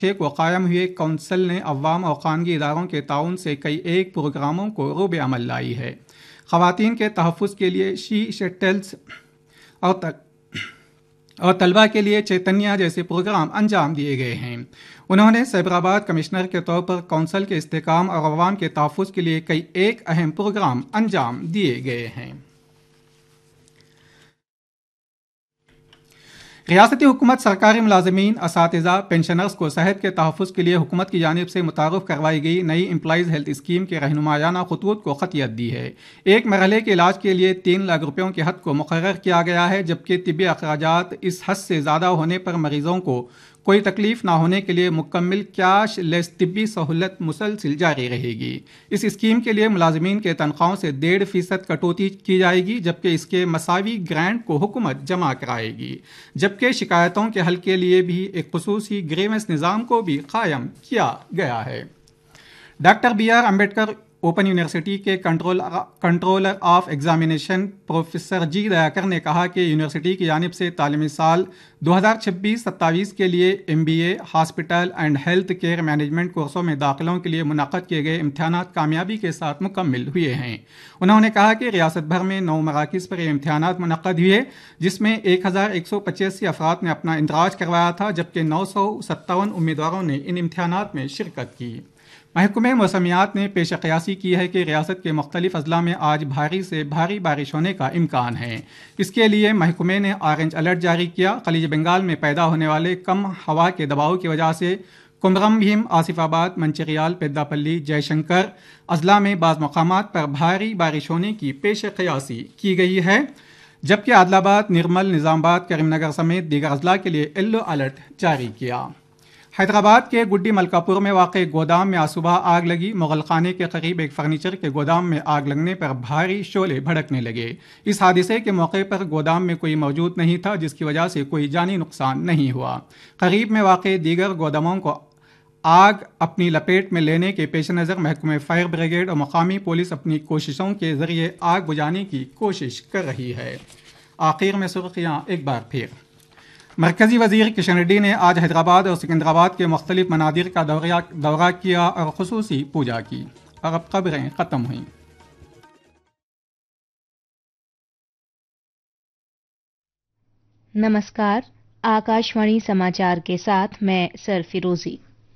को कायम हुए कौंसिल ने अवाम और खानगी इदारों के ताउन से कई एक प्रोग्रामों को रूबे अमल लाई है। ख़वातीन के तहफ़्फ़ुज़ के लिए शी शेटल्स और तलबा के लिए चैतन्या जैसे प्रोग्राम अंजाम दिए गए हैं। उन्होंने सैबराबाद कमिश्नर के तौर पर कौंसिल के इस्तेहकाम और अवाम के तहफ़्फ़ुज़ के लिए कई एक अहम प्रोग्राम अंजाम दिए गए हैं। रियासती हुकूमत सरकारी मुलाजमीन, असातिज़ा, पेंशनर्स को सेहत के तहफ़्फ़ुज़ के लिए हुकूमत की जानिब से मुतारुफ़ करवाई गई नई एम्प्लॉइज़ हेल्थ स्कीम के रहनुमायाना खतूत को ख़तियत दी है। एक मरहले के इलाज के लिए 3 लाख रुपयों के हद को मुकर्रर किया गया है, जबकि तिब्बी अखराजात इस हद से ज़्यादा होने पर मरीज़ों को कोई तकलीफ ना होने के लिए मुकम्मल कैश लेस तिब्बी सहूलत मुसलसिल जारी रहेगी। इस स्कीम के लिए मुलाजमीन के तनख्वाहों से 1.5% कटौती की जाएगी, जबकि इसके मसावी ग्रांट को हुकूमत जमा कराएगी। जबकि शिकायतों के हल के लिए भी एक खुसूसी ग्रीवेंस निज़ाम को भी कायम किया गया है। Doctor BR Ambedkar open university के कंट्रोलर ऑफ एग्जामिनेशन प्रोफेसर जी दयाकर ने कहा कि यूनिवर्सिटी की जानिब से तालीमी साल 2026-27 के लिए MBA, hospital and health care management कोर्सों में दाखिलों के लिए मुनक़्क़द किए गए इम्तिहानात कामयाबी के साथ मुकम्मिल हुए हैं। उन्होंने कहा कि रियासत भर में 9 मराकिज़ पर ये इम्तिहानात मुनक़्क़द हुए, जिसमें 1185 अफराद ने अपना इंदराज करवाया था, जबकि 957 उम्मीदवारों ने इन इम्तिहानात में शिरकत की। महकमे मौसमियात ने पेश क़यासी की है कि रियासत के मुख्तलिफ अजला में आज भारी से भारी बारिश होने का इम्कान है। इसके लिए महकमे ने ऑरेंज अलर्ट जारी किया। खलीज बंगाल में पैदा होने वाले कम हवा के दबाव की वजह से कुमरम भीम, आसिफाबाद, मंचिरियाल, पेद्दापल्ली, जयशंकर अजला में बाज़ मकामात पर भारी बारिश होने की पेश क़यासी की गई है, जबकि आदिलाबाद, निर्मल, निज़ामाबाद, करीमनगर समेत दीगर अजला के लिए येलो अलर्ट जारी किया। हैदराबाद के गुड्डी मलकापुर में वाक़ गोदाम में आज सुबह आग लगी। मुगल खाने के करीब एक फर्नीचर के गोदाम में आग लगने पर भारी शोले भड़कने लगे। इस हादसे के मौके पर गोदाम में कोई मौजूद नहीं था, जिसकी वजह से कोई जानी नुकसान नहीं हुआ। करीब में वाक़ दीगर गोदामों को आग अपनी लपेट में लेने के पेश नज़र महकमे फायर ब्रिगेड और मकामी पुलिस अपनी कोशिशों के ज़रिए आग बुझाने की कोशिश कर रही है। आखिर में सुर्खियाँ एक बार फिर। मरकज़ी वज़ीर किशन रेड्डी ने आज हैदराबाद और सिकंदराबाद के मुख्तलिफ मनादिर का दौरा किया और खुसूसी पूजा की। और अब खबरें ख़त्म हुई। नमस्कार, आकाशवाणी समाचार के साथ मैं सरफिरोजी।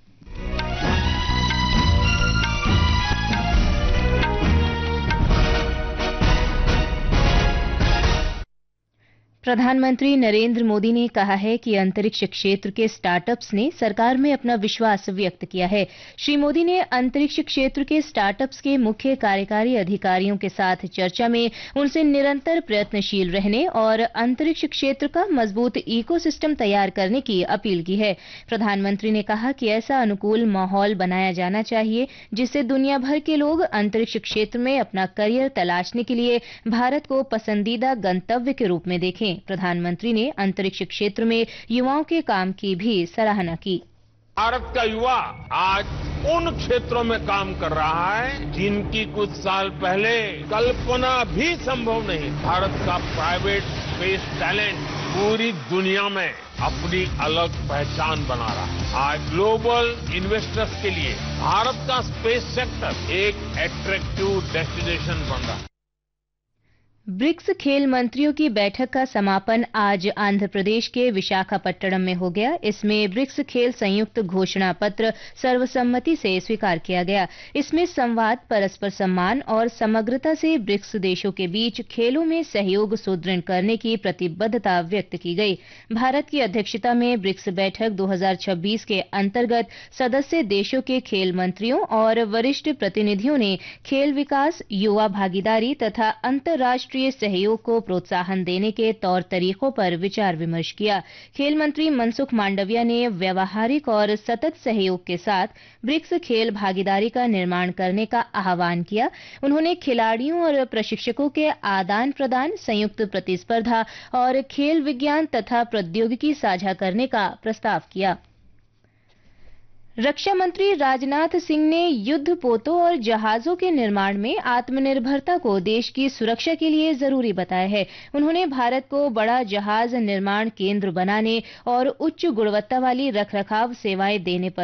प्रधानमंत्री नरेंद्र मोदी ने कहा है कि अंतरिक्ष क्षेत्र के स्टार्टअप्स ने सरकार में अपना विश्वास व्यक्त किया है। श्री मोदी ने अंतरिक्ष क्षेत्र के स्टार्टअप्स के मुख्य कार्यकारी अधिकारियों के साथ चर्चा में उनसे निरंतर प्रयत्नशील रहने और अंतरिक्ष क्षेत्र का मजबूत इकोसिस्टम तैयार करने की अपील की है। प्रधानमंत्री ने कहा कि ऐसा अनुकूल माहौल बनाया जाना चाहिए जिससे दुनिया भर के लोग अंतरिक्ष क्षेत्र में अपना करियर तलाशने के लिए भारत को पसंदीदा गंतव्य के रूप में देखें। प्रधानमंत्री ने अंतरिक्ष क्षेत्र में युवाओं के काम की भी सराहना की। भारत का युवा आज उन क्षेत्रों में काम कर रहा है जिनकी कुछ साल पहले कल्पना भी संभव नहीं। भारत का प्राइवेट स्पेस टैलेंट पूरी दुनिया में अपनी अलग पहचान बना रहा है। आज ग्लोबल इन्वेस्टर्स के लिए भारत का स्पेस सेक्टर एक अट्रैक्टिव डेस्टिनेशन बन रहा है। ब्रिक्स खेल मंत्रियों की बैठक का समापन आज आंध्र प्रदेश के विशाखापट्टनम में हो गया। इसमें ब्रिक्स खेल संयुक्त घोषणा पत्र सर्वसम्मति से स्वीकार किया गया। इसमें संवाद, परस्पर सम्मान और समग्रता से ब्रिक्स देशों के बीच खेलों में सहयोग सुदृढ़ करने की प्रतिबद्धता व्यक्त की गई। भारत की अध्यक्षता में ब्रिक्स बैठक 2026 के अंतर्गत सदस्य देशों के खेल मंत्रियों और वरिष्ठ प्रतिनिधियों ने खेल विकास, युवा भागीदारी तथा अंतर्राष्ट्रीय सहयोग को प्रोत्साहन देने के तौर तरीकों पर विचार विमर्श किया। खेल मंत्री मनसुख मांडविया ने व्यावहारिक और सतत सहयोग के साथ ब्रिक्स खेल भागीदारी का निर्माण करने का आह्वान किया। उन्होंने खिलाड़ियों और प्रशिक्षकों के आदान प्रदान, संयुक्त प्रतिस्पर्धा और खेल विज्ञान तथा प्रौद्योगिकी साझा करने का प्रस्ताव किया। रक्षा मंत्री राजनाथ सिंह ने युद्धपोतों और जहाजों के निर्माण में आत्मनिर्भरता को देश की सुरक्षा के लिए जरूरी बताया है। उन्होंने भारत को बड़ा जहाज निर्माण केंद्र बनाने और उच्च गुणवत्ता वाली रखरखाव सेवाएं देने पर